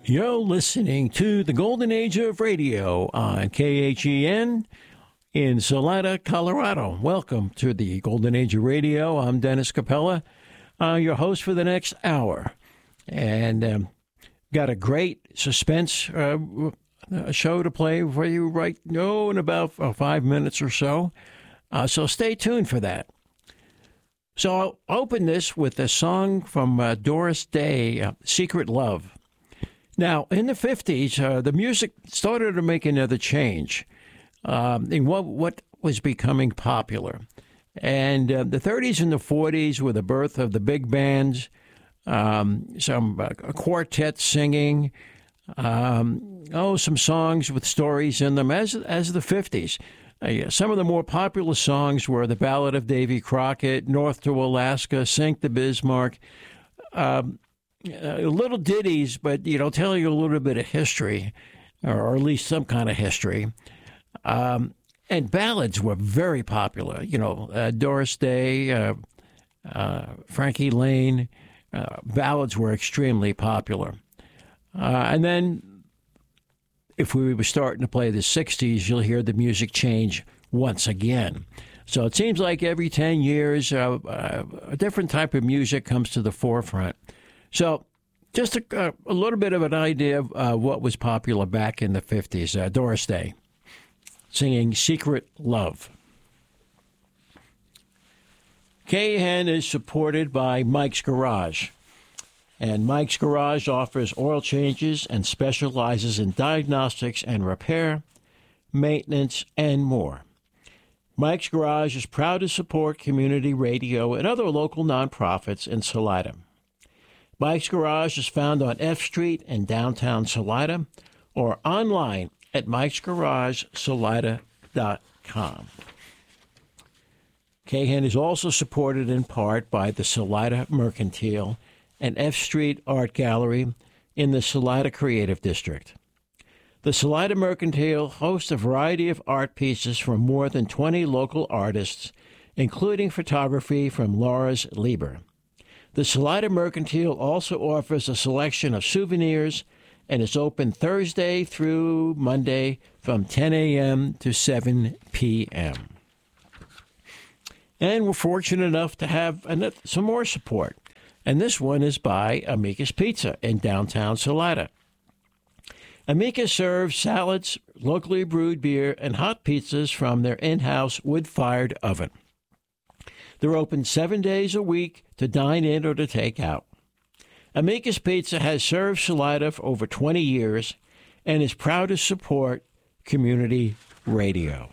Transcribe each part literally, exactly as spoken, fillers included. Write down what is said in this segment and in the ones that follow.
You're listening to the Golden Age of Radio on K H E N in Salida, Colorado. Welcome to the Golden Age of Radio. I'm Dennis Capella, uh, your host for the next hour. And um, got a great suspense uh, show to play for you right now in about uh, five minutes or so. Uh, so stay tuned for that. So I'll open this with a song from uh, Doris Day, uh, Secret Love. Now, in the fifties, uh, the music started to make another change um, in what, what was becoming popular. And uh, the thirties and the forties were the birth of the big bands, um, some uh, quartet singing, um, oh, some songs with stories in them, as, as the fifties. Uh, some of the more popular songs were The Ballad of Davy Crockett, North to Alaska, Sink the Bismarck, um, Uh, little ditties, but, you know, telling you a little bit of history, or at least some kind of history. Um, and ballads were very popular. You know, uh, Doris Day, uh, uh, Frankie Lane, uh, ballads were extremely popular. Uh, and then if we were starting to play the sixties, you'll hear the music change once again. So it seems like every ten years, uh, uh, a different type of music comes to the forefront. So just a, uh, a little bit of an idea of uh, what was popular back in the fifties. Uh, Doris Day singing Secret Love. K N is supported by Mike's Garage. And Mike's Garage offers oil changes and specializes in diagnostics and repair, maintenance, and more. Mike's Garage is proud to support community radio and other local nonprofits in Salida. Mike's Garage is found on F Street in downtown Salida or online at mikes garage salida dot com. K H E N is also supported in part by the Salida Mercantile and F Street Art Gallery in the Salida Creative District. The Salida Mercantile hosts a variety of art pieces from more than twenty local artists, including photography from Laura's Lieber. The Salida Mercantile also offers a selection of souvenirs and is open Thursday through Monday from ten a.m. to seven p.m. And we're fortunate enough to have some more support. And this one is by Amicus Pizza in downtown Salida. Amicus serves salads, locally brewed beer, and hot pizzas from their in-house wood-fired oven. They're open seven days a week to dine in or to take out. Amicus Pizza has served Salida for over twenty years and is proud to support community radio.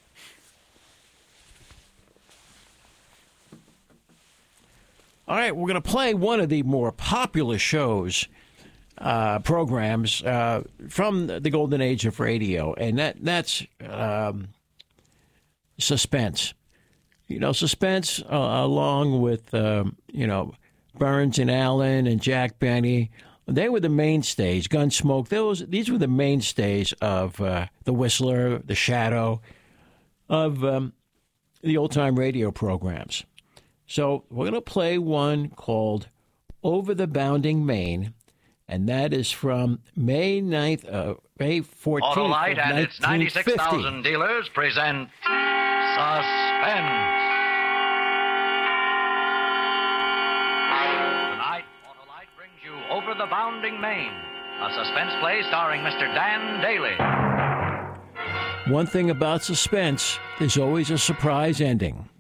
All right, we're going to play one of the more popular shows, uh, programs uh, from the Golden Age of Radio, and that that's um, Suspense. You know, Suspense, uh, along with, um, you know, Burns and Allen and Jack Benny, they were the mainstays. Gunsmoke, those these were the mainstays of uh, The Whistler, The Shadow, of um, the old-time radio programs. So we're going to play one called Over the Bounding Main, and that is from May ninth, uh, May fourteenth, Autolite and its ninety-six thousand dealers present Suspense. Tonight, Autolite brings you Over the Bounding Main, a suspense play starring Mister Dan Daly. One thing about Suspense, there's always a surprise ending.